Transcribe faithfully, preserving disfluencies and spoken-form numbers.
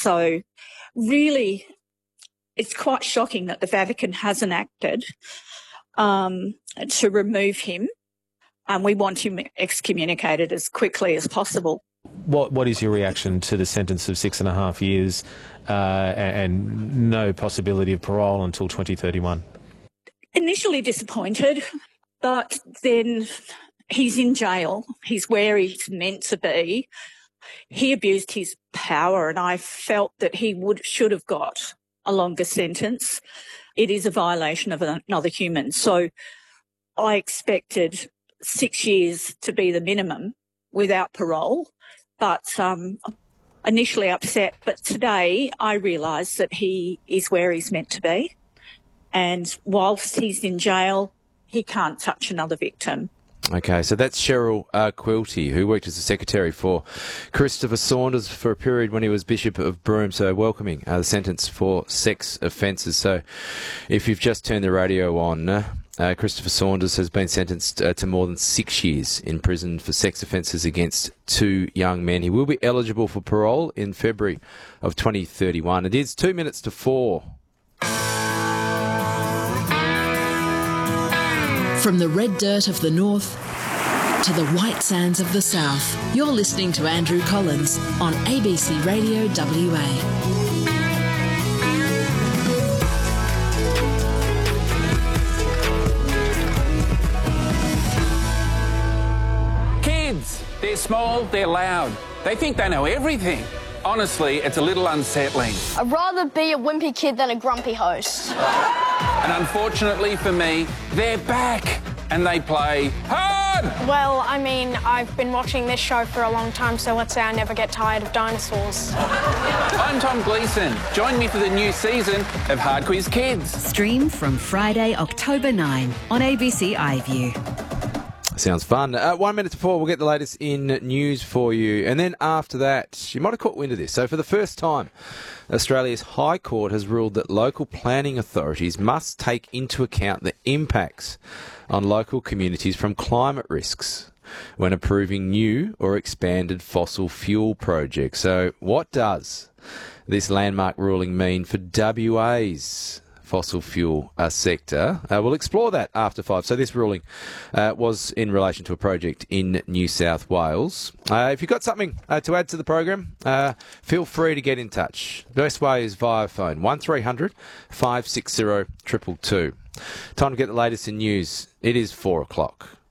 So really, it's quite shocking that the Vatican hasn't acted um, to remove him, and we want him excommunicated as quickly as possible. What What is your reaction to the sentence of six and a half years uh, and no possibility of parole until twenty thirty-one? Initially disappointed, but then he's in jail. He's where he's meant to be. He abused his power, and I felt that he would should have got a longer sentence. It is a violation of another human. So I expected six years to be the minimum without parole, but um, initially upset. But today I realise that he is where he's meant to be. And whilst he's in jail, he can't touch another victim. Okay, so that's Cheryl uh, Quilty, who worked as a secretary for Christopher Saunders for a period when he was Bishop of Broome, so welcoming uh, the sentence for sex offences. So if you've just turned the radio on, uh, Christopher Saunders has been sentenced uh, to more than six years in prison for sex offences against two young men. He will be eligible for parole in February of twenty thirty-one. It is two minutes to four. From the red dirt of the north to the white sands of the south, you're listening to Andrew Collins on A B C Radio W A. Kids, they're small, they're loud. They think they know everything. Honestly, it's a little unsettling. I'd rather be a wimpy kid than a grumpy host. And unfortunately for me, they're back and they play hard! Well, I mean, I've been watching this show for a long time, so let's say I never get tired of dinosaurs. I'm Tom Gleeson. Join me for the new season of Hard Quiz Kids. Stream from Friday, October ninth on A B C iView. Sounds fun. Uh, one minute to four, we'll get the latest in news for you. And then after that, you might have caught wind of this. So for the first time, Australia's High Court has ruled that local planning authorities must take into account the impacts on local communities from climate risks when approving new or expanded fossil fuel projects. So what does this landmark ruling mean for W A's fossil fuel uh, sector? Uh, we'll explore that after five. So this ruling uh, was in relation to a project in New South Wales. Uh, if you've got something uh, to add to the program, uh, feel free to get in touch. The best way is via phone, one three hundred five six zero two two two. Time to get the latest in news. It is four o'clock.